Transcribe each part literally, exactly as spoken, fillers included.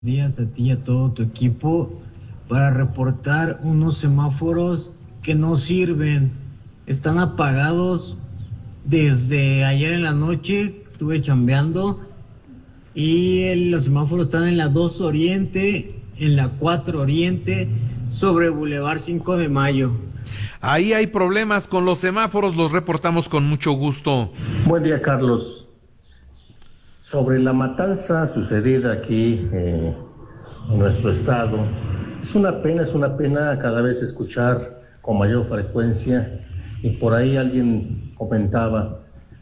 Días a ti y a todo tu equipo para reportar unos semáforos que no sirven. Están apagados desde ayer en la noche, estuve chambeando y el- los semáforos están en la dos Oriente, en la cuatro Oriente, sobre Boulevard cinco de Mayo. Ahí hay problemas con los semáforos, los reportamos con mucho gusto. Buen día, Carlos. Sobre la matanza sucedida aquí eh, en nuestro estado, es una pena, es una pena cada vez escuchar con mayor frecuencia, y por ahí alguien comentaba,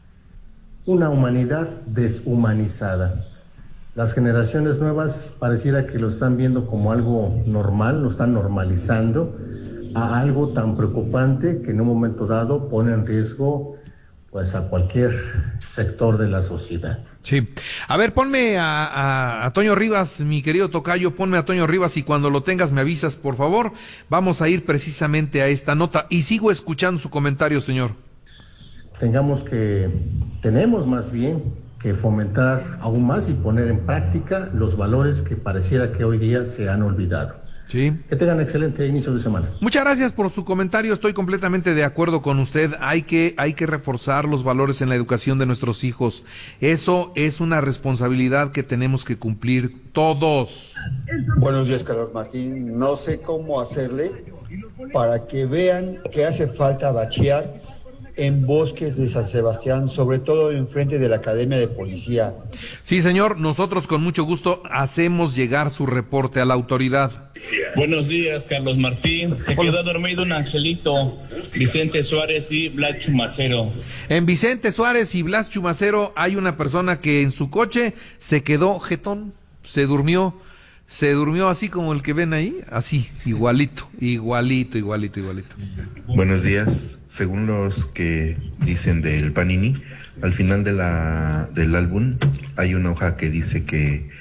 una humanidad deshumanizada. Las generaciones nuevas pareciera que lo están viendo como algo normal, lo están normalizando a algo tan preocupante que en un momento dado pone en riesgo pues a cualquier sector de la sociedad. Sí. A ver, ponme a, a, a Toño Rivas, mi querido tocayo, ponme a Toño Rivas y cuando lo tengas me avisas, por favor. Vamos a ir precisamente a esta nota y sigo escuchando su comentario, señor. Tengamos que, tenemos más bien que fomentar aún más y poner en práctica los valores que pareciera que hoy día se han olvidado. Sí. Que tengan excelente inicio de semana. Muchas gracias por su comentario, estoy completamente de acuerdo con usted. Hay que, hay que reforzar los valores en la educación de nuestros hijos. Eso es una responsabilidad que tenemos que cumplir todos. Buenos días, Carlos Martín. No sé cómo hacerle para que vean que hace falta bachear en bosques de San Sebastián, sobre todo enfrente de la Academia de Policía. Sí, señor, nosotros con mucho gusto hacemos llegar su reporte a la autoridad. Buenos días, Carlos Martín. Se Hola. quedó dormido un angelito, Vicente Suárez y Blas Chumacero. En Vicente Suárez y Blas Chumacero hay una persona que en su coche se quedó jetón, se durmió, se durmió así como el que ven ahí, así, igualito, igualito, igualito, igualito. Buenos días. Según los que dicen del Panini, al final de la del álbum hay una hoja que dice que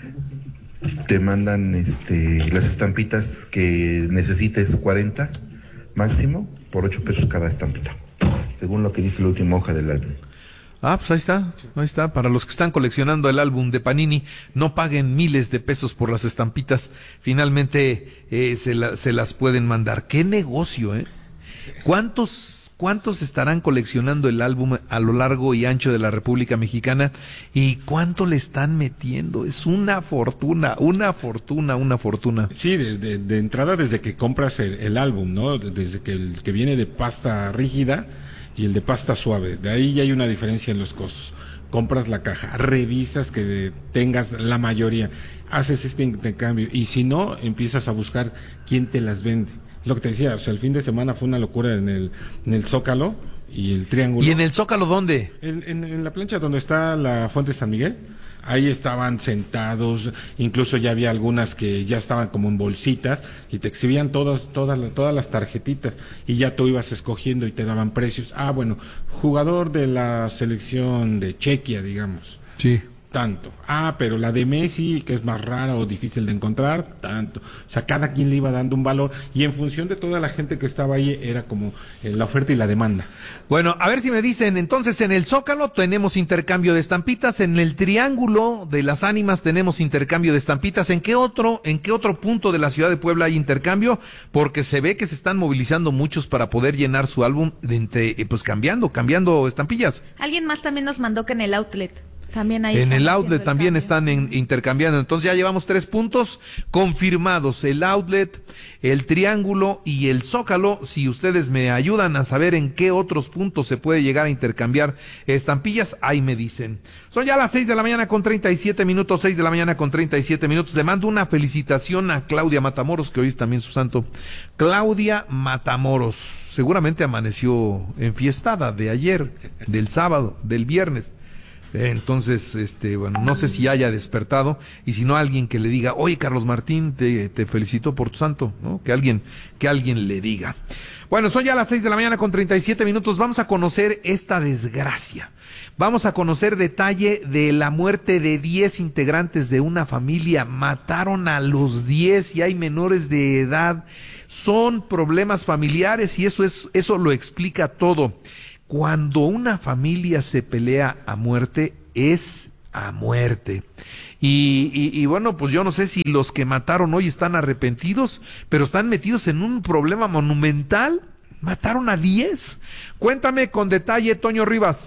te mandan este las estampitas que necesites cuarenta máximo por ocho pesos cada estampita. Según lo que dice la última hoja del álbum. Ah, pues ahí está, ahí está. Para los que están coleccionando el álbum de Panini, no paguen miles de pesos por las estampitas. Finalmente eh, se, la, se las pueden mandar. ¡Qué negocio, eh! ¿Cuántos, cuántos estarán coleccionando el álbum a lo largo y ancho de la República Mexicana? ¿Y cuánto le están metiendo? Es una fortuna, una fortuna, una fortuna. Sí, de, de, de entrada desde que compras el, el álbum, ¿no? Desde que el que viene de pasta rígida y el de pasta suave. De ahí ya hay una diferencia en los costos. Compras la caja, revisas que tengas la mayoría, haces este intercambio y si no, empiezas a buscar quién te las vende. Lo que te decía, o sea, el fin de semana fue una locura en el, en el Zócalo y el Triángulo. ¿Y en el Zócalo dónde? En, en, en la plancha donde está la Fuente San Miguel. Ahí estaban sentados, incluso ya había algunas que ya estaban como en bolsitas y te exhibían todas, todas, todas las tarjetitas y ya tú ibas escogiendo y te daban precios. Ah, bueno, jugador de la selección de Chequia, digamos. Sí. Tanto. Ah, pero la de Messi, que es más rara o difícil de encontrar, tanto. O sea, cada quien le iba dando un valor y en función de toda la gente que estaba ahí era como eh, la oferta y la demanda. Bueno, a ver si me dicen, entonces en el Zócalo tenemos intercambio de estampitas, en el Triángulo de las Ánimas tenemos intercambio de estampitas, ¿en qué otro, en qué otro punto de la ciudad de Puebla hay intercambio? Porque se ve que se están movilizando muchos para poder llenar su álbum de entre, pues cambiando, cambiando estampillas. Alguien más también nos mandó que en el outlet. También ahí en están el haciendo outlet el también cambio. están en, intercambiando, entonces ya llevamos tres puntos confirmados, el outlet, el Triángulo y el Zócalo. Si ustedes me ayudan a saber en qué otros puntos se puede llegar a intercambiar estampillas, ahí me dicen. Son ya las seis de la mañana con treinta y siete minutos, seis de la mañana con treinta y siete minutos. Le mando una felicitación a Claudia Matamoros, que hoy es también su santo. Claudia Matamoros, seguramente amaneció enfiestada de ayer, del sábado, del viernes. Entonces, este, bueno, no sé si haya despertado y si no alguien que le diga, oye Carlos Martín, te, te felicito por tu santo, ¿no? Que alguien, que alguien le diga. Bueno, son ya las seis de la mañana con treinta y siete minutos, vamos a conocer esta desgracia. Vamos a conocer detalle de la muerte de diez integrantes de una familia. Mataron a los diez y hay menores de edad. Son problemas familiares y eso es, eso lo explica todo. Cuando una familia se pelea a muerte, es a muerte. y, y, y bueno, pues yo no sé si los que mataron hoy están arrepentidos, pero están metidos en un problema monumental. Mataron a diez. Cuéntame con detalle, Toño Rivas.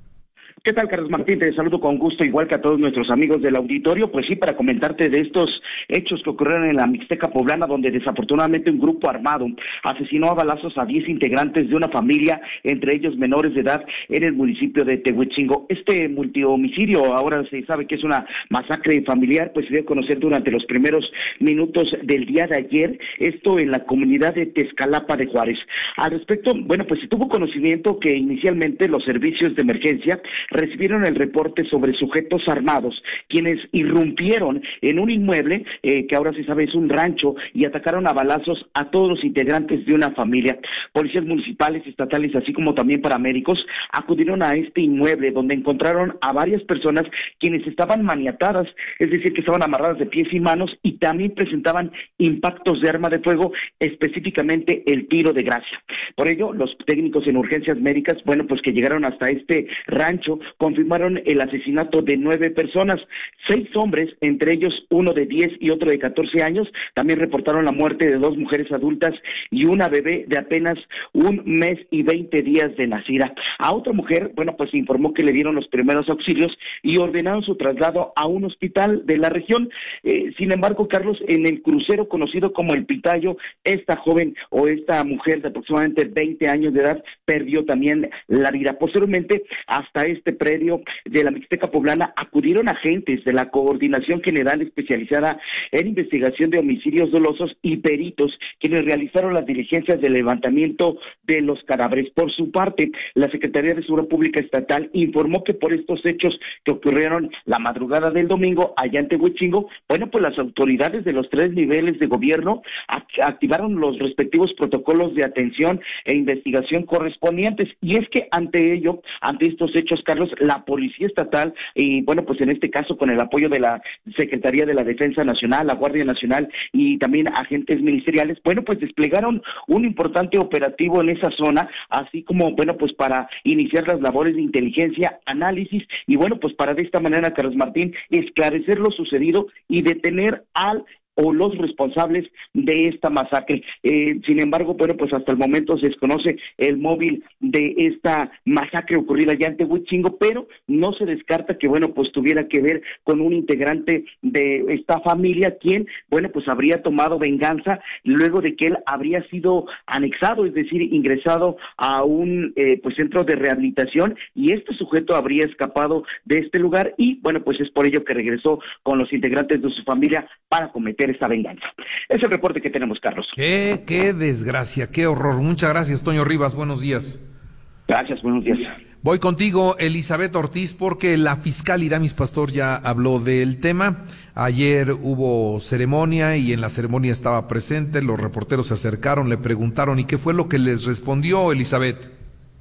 ¿Qué tal, Carlos Martín? Te saludo con gusto, igual que a todos nuestros amigos del auditorio. Pues sí, para comentarte de esestos hechos que ocurrieron en la Mixteca Poblana, donde desafortunadamente un grupo armado asesinó a balazos a diez integrantes de una familia, entre ellos menores de edad, en el municipio de Tehuetzingo. Este multihomicidio, ahora se sabe que es una masacre familiar, pues se dio a conocer durante los primeros minutos del día de ayer, esto en la comunidad de Tezcalapa de Juárez. Al respecto, bueno, pues se tuvo conocimiento que inicialmente los servicios de emergencia recibieron el reporte sobre sujetos armados, quienes irrumpieron en un inmueble, eh, que ahora se sabe es un rancho, y atacaron a balazos a todos los integrantes de una familia. Policías municipales, estatales, así como también paramédicos, acudieron a este inmueble, donde encontraron a varias personas quienes estaban maniatadas, es decir, que estaban amarradas de pies y manos, y también presentaban impactos de arma de fuego, específicamente el tiro de gracia. Por ello, los técnicos en urgencias médicas, bueno, pues que llegaron hasta este rancho, confirmaron el asesinato de nueve personas, seis hombres, entre ellos uno de diez y otro de catorce años, también reportaron la muerte de dos mujeres adultas y una bebé de apenas un mes y veinte días de nacida. A otra mujer, bueno, pues se informó que le dieron los primeros auxilios y ordenaron su traslado a un hospital de la región. Eh, sin embargo, Carlos, en el crucero conocido como El Pitayo, esta joven o esta mujer de aproximadamente veinte años de edad perdió también la vida. Posteriormente, hasta este predio de la Mixteca Poblana acudieron agentes de la Coordinación General Especializada en Investigación de Homicidios Dolosos y peritos, quienes realizaron las diligencias de levantamiento de los cadáveres. Por su parte, la Secretaría de Seguridad Pública Estatal informó que por estos hechos que ocurrieron la madrugada del domingo allá en Tehuetzingo, bueno, pues las autoridades de los tres niveles de gobierno act- activaron los respectivos protocolos de atención e investigación correspondientes. Y es que ante ello, ante estos hechos, Carlos, la Policía Estatal, y bueno, pues en este caso con el apoyo de la Secretaría de la Defensa Nacional, la Guardia Nacional y también agentes ministeriales, bueno, pues desplegaron un importante operativo en esa zona, así como, bueno, pues para iniciar las labores de inteligencia, análisis y bueno, pues para de esta manera, Carlos Martín, esclarecer lo sucedido y detener al o los responsables de esta masacre. Eh, sin embargo, bueno, pues hasta el momento se desconoce el móvil de esta masacre ocurrida allá en Tehuetzingo, pero no se descarta que, bueno, pues tuviera que ver con un integrante de esta familia, quien, bueno, pues habría tomado venganza luego de que él habría sido anexado, es decir, ingresado a un eh, pues centro de rehabilitación, y este sujeto habría escapado de este lugar y, bueno, pues es por ello que regresó con los integrantes de su familia para cometer esta venganza. Es el reporte que tenemos, Carlos. Qué, qué desgracia, qué horror. Muchas gracias, Toño Rivas. Buenos días. Gracias, buenos días. Voy contigo, Elizabeth Ortiz, porque la fiscal Iramis Pastor ya habló del tema. Ayer hubo ceremonia y en la ceremonia estaba presente, los reporteros se acercaron, le preguntaron, ¿y qué fue lo que les respondió, Elizabeth?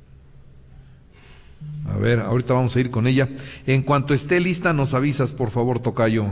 A ver, ahorita vamos a ir con ella. En cuanto esté lista, nos avisas, por favor, tocayo.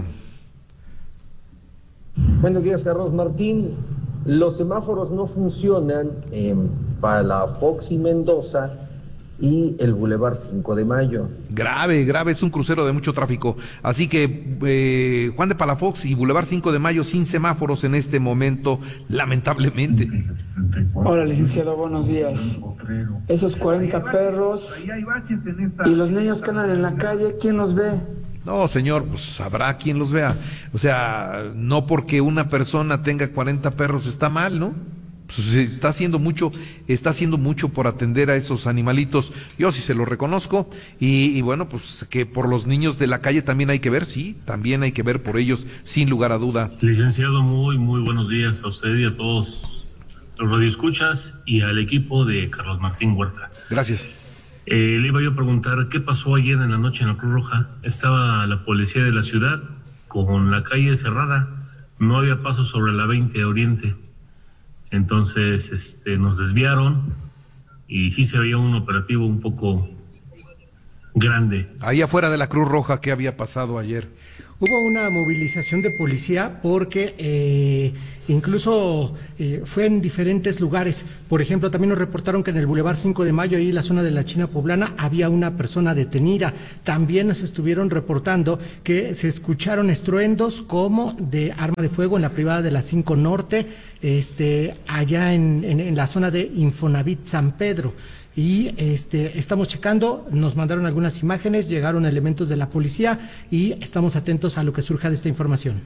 Buenos días, Carlos Martín. Los semáforos no funcionan eh, para la Fox y Mendoza y el Boulevard cinco de Mayo. Grave, grave, es un crucero de mucho tráfico. Así que eh, Juan de Palafox y Boulevard cinco de Mayo sin semáforos en este momento, lamentablemente. Hola, licenciado, buenos días. Esos cuarenta perros y los niños que andan en la calle, ¿quién los ve? No, señor, pues habrá quien los vea. O sea, no porque una persona tenga cuarenta perros está mal, ¿no? Pues está haciendo mucho, está haciendo mucho por atender a esos animalitos. Yo sí se lo reconozco. Y, y bueno, pues que por los niños de la calle también hay que ver, sí, también hay que ver por ellos, sin lugar a duda. Licenciado, muy, muy buenos días a usted y a todos los radioescuchas y al equipo de Carlos Martín Huerta. Gracias. Eh, le iba yo a preguntar qué pasó ayer en la noche en la Cruz Roja. Estaba la policía de la ciudad con la calle cerrada, no había paso sobre la veinte Oriente. Entonces este, nos desviaron y sí se veía un operativo un poco grande. Ahí afuera de la Cruz Roja, ¿qué había pasado ayer? Hubo una movilización de policía porque eh, incluso eh, fue en diferentes lugares. Por ejemplo, también nos reportaron que en el Boulevard cinco de Mayo, ahí en la zona de la China Poblana, había una persona detenida. También nos estuvieron reportando que se escucharon estruendos como de arma de fuego en la privada de la cinco Norte, este, allá en, en, en la zona de Infonavit San Pedro. Y este, estamos checando, nos mandaron algunas imágenes, llegaron elementos de la policía y estamos atentos a lo que surja de esta información.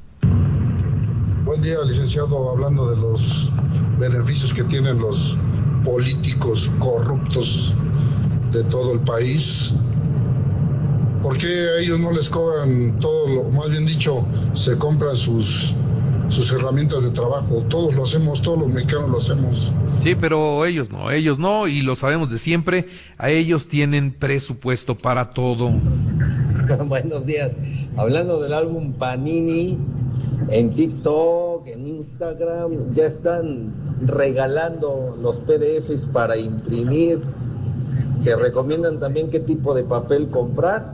Buen día, licenciado. Hablando de los beneficios que tienen los políticos corruptos de todo el país, ¿por qué a ellos no les cobran todo lo, más bien dicho, se compran sus, sus herramientas de trabajo? Todos lo hacemos, todos los mexicanos lo hacemos. Sí, pero ellos no, ellos no, y lo sabemos de siempre, a ellos tienen presupuesto para todo. Buenos días. Hablando del álbum Panini, en TikTok, en Instagram, ya están regalando los P D Efes para imprimir. Te recomiendan también qué tipo de papel comprar,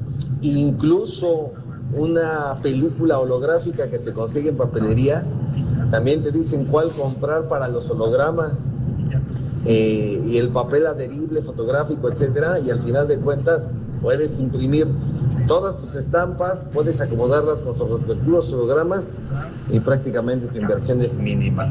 incluso una película holográfica que se consigue en papelerías. También te dicen cuál comprar para los hologramas, eh, y el papel adherible, fotográfico, etcétera. Y al final de cuentas puedes imprimir todas tus estampas, puedes acomodarlas con sus respectivos hologramas y prácticamente tu inversión es mínima.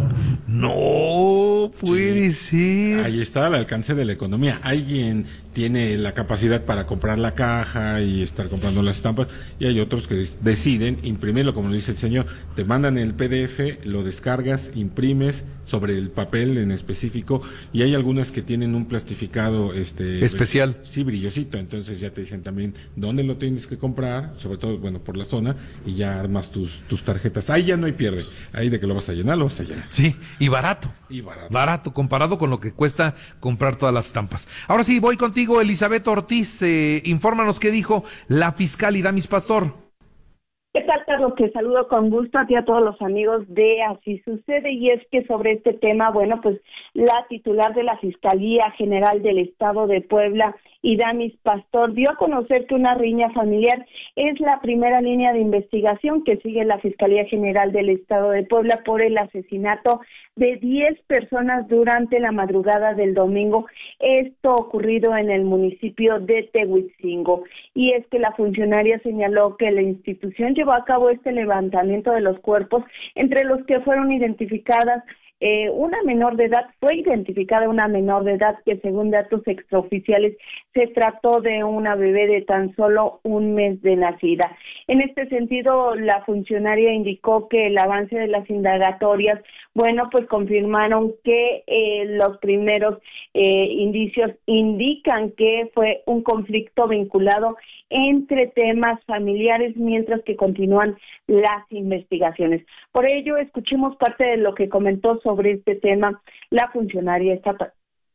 No puede sí. ser. Ahí está al alcance de la economía. Alguien tiene la capacidad para comprar la caja y estar comprando las estampas, y hay otros que deciden imprimirlo, como dice el señor. Te mandan el P D F, lo descargas, imprimes sobre el papel en específico, y hay algunas que tienen un plastificado este especial. Sí, brillosito. Entonces ya te dicen también dónde lo tienes que comprar, sobre todo, bueno, por la zona, y ya armas tus tus tarjetas. Ahí ya no hay pierde. Ahí de que lo vas a llenar, lo vas a llenar. Sí, y barato. Y barato. Barato, comparado con lo que cuesta comprar todas las estampas. Ahora sí, voy contigo, Elizabeth Ortiz. Eh, infórmanos qué dijo la fiscal Idamis Pastor. ¿Qué tal, Carlos? Te saludo con gusto a ti y a todos los amigos de Así Sucede, y es que sobre este tema, bueno, pues la titular de la Fiscalía General del Estado de Puebla, Idamis Pastor, dio a conocer que una riña familiar es la primera línea de investigación que sigue la Fiscalía General del Estado de Puebla por el asesinato de diez personas durante la madrugada del domingo, esto ocurrido en el municipio de Tehuitzingo. Y es que la funcionaria señaló que la institución llevó a cabo este levantamiento de los cuerpos, entre los que fueron identificadas Eh, una menor de edad, fue identificada una menor de edad que según datos extraoficiales se trató de una bebé de tan solo un mes de nacida. En este sentido, la funcionaria indicó que el avance de las indagatorias, bueno, pues confirmaron que eh, los primeros eh, indicios indican que fue un conflicto vinculado entre temas familiares, mientras que continúan las investigaciones. Por ello, escuchemos parte de lo que comentó sobre este tema la funcionaria estatal.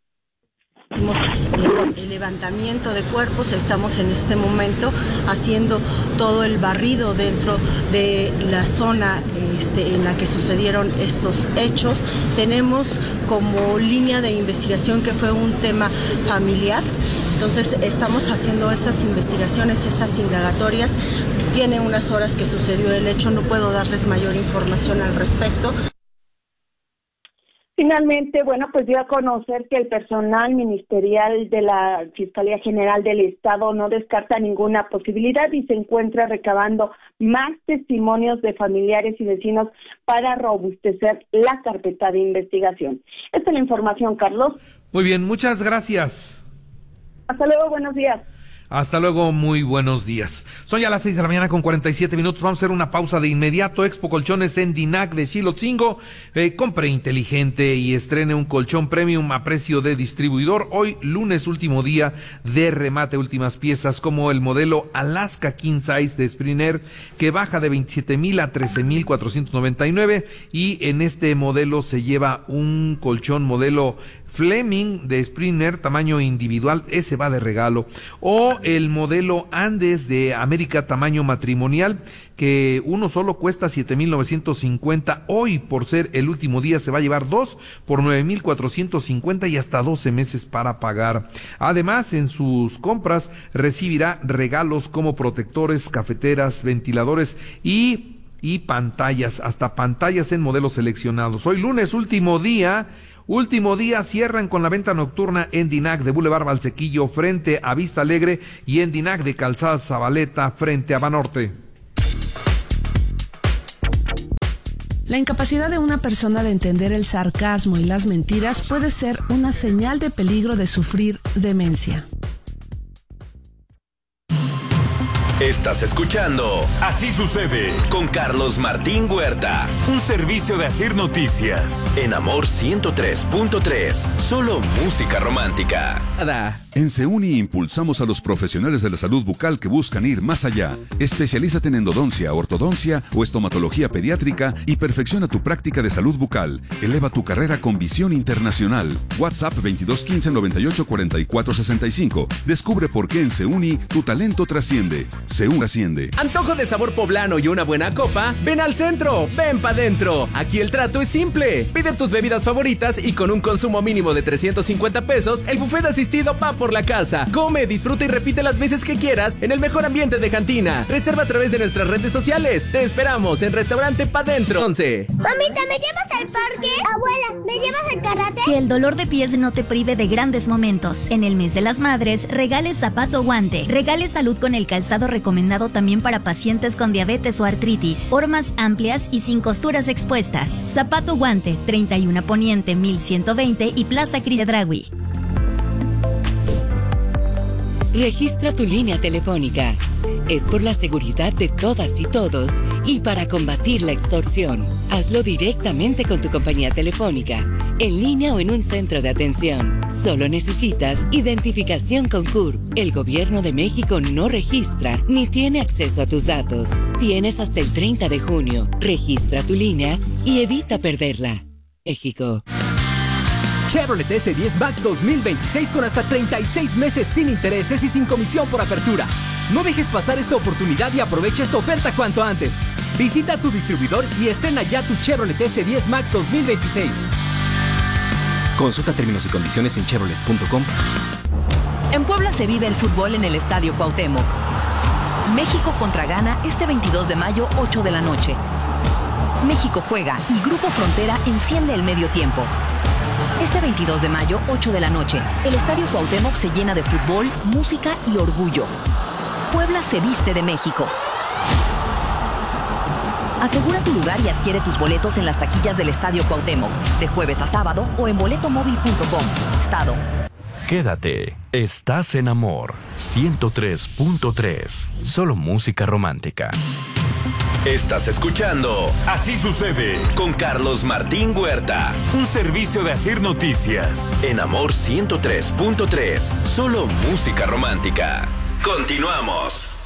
El levantamiento de cuerpos, estamos en este momento haciendo todo el barrido dentro de la zona este, en la que sucedieron estos hechos. Tenemos como línea de investigación que fue un tema familiar, entonces estamos haciendo esas investigaciones, esas indagatorias. Tiene unas horas que sucedió el hecho, no puedo darles mayor información al respecto. Finalmente, bueno, pues dio a conocer que el personal ministerial de la Fiscalía General del Estado no descarta ninguna posibilidad y se encuentra recabando más testimonios de familiares y vecinos para robustecer la carpeta de investigación. Esta es la información, Carlos. Muy bien, muchas gracias. Hasta luego, buenos días. Hasta luego, muy buenos días. Son ya las seis de la mañana con cuarenta y siete minutos. Vamos a hacer una pausa de inmediato. Expo Colchones en Dinac de Xilotzingo. Eh, compre inteligente y estrene un colchón premium a precio de distribuidor. Hoy, lunes, último día de remate, últimas piezas, como el modelo Alaska King Size de Springer, que baja de veintisiete mil a trece mil cuatrocientos noventa y nueve. Y en este modelo se lleva un colchón modelo Fleming de Springer, tamaño individual, ese va de regalo. O el modelo Andes de América, tamaño matrimonial, que uno solo cuesta siete mil novecientos cincuenta. Hoy, por ser el último día, se va a llevar dos por nueve mil cuatrocientos cincuenta y hasta doce meses para pagar. Además, en sus compras recibirá regalos como protectores, cafeteras, ventiladores y y pantallas, hasta pantallas en modelos seleccionados. Hoy lunes, último día, último día, cierran con la venta nocturna en Dinac de Boulevard Valsequillo frente a Vista Alegre y en Dinac de Calzada Zabaleta frente a Banorte. La incapacidad de una persona de entender el sarcasmo y las mentiras puede ser una señal de peligro de sufrir demencia. Estás escuchando Así Sucede con Carlos Martín Huerta. Un servicio de Asir Noticias. En Amor ciento tres punto tres. Solo música romántica. En Seuni impulsamos a los profesionales de la salud bucal que buscan ir más allá. Especialízate en endodoncia, ortodoncia o estomatología pediátrica y perfecciona tu práctica de salud bucal. Eleva tu carrera con visión internacional. WhatsApp veintidós quince noventa y ocho cuarenta y cuatro sesenta y cinco. Descubre por qué en Seuni tu talento trasciende. Seuni trasciende. Antojo de sabor poblano y una buena copa. Ven al centro, ven pa' dentro. Aquí el trato es simple. Pide tus bebidas favoritas y con un consumo mínimo de trescientos cincuenta pesos, el buffet asistido va por la casa. Come, disfruta y repite las veces que quieras en el mejor ambiente de cantina. Reserva a través de nuestras redes sociales. Te esperamos en Restaurante Pa' Dentro. once. Mamita, ¿me llevas al parque? Abuela, ¿me llevas al karate? Que el dolor de pies no te prive de grandes momentos. En el mes de las madres, regale zapato guante. Regale salud con el calzado recomendado también para pacientes con diabetes o artritis. Formas amplias y sin costuras expuestas. Zapato guante, treinta y uno Poniente mil ciento veinte y Plaza Cris Chedraui. Registra tu línea telefónica. Es por la seguridad de todas y todos y para combatir la extorsión. Hazlo directamente con tu compañía telefónica, en línea o en un centro de atención. Solo necesitas identificación con C U R P. El Gobierno de México no registra ni tiene acceso a tus datos. Tienes hasta el treinta de junio. Registra tu línea y evita perderla. México. Chevrolet S diez Max dos mil veintiséis con hasta treinta y seis meses sin intereses y sin comisión por apertura. No dejes pasar esta oportunidad y aprovecha esta oferta cuanto antes. Visita tu distribuidor y estrena ya tu Chevrolet S diez Max dos mil veintiséis. Consulta términos y condiciones en chevrolet punto com. En Puebla se vive el fútbol en el Estadio Cuauhtémoc. México contra Ghana este veintidós de mayo, ocho de la noche. México juega y Grupo Frontera enciende el medio tiempo. Este veintidós de mayo, ocho de la noche, el Estadio Cuauhtémoc se llena de fútbol, música y orgullo. Puebla se viste de México. Asegura tu lugar y adquiere tus boletos en las taquillas del Estadio Cuauhtémoc, de jueves a sábado o en boletomóvil punto com. Estado. Quédate. Estás en Amor ciento tres punto tres. Solo música romántica. Estás escuchando Así Sucede con Carlos Martín Huerta. Un servicio de Asir Noticias. En Amor ciento tres punto tres. Solo música romántica. Continuamos.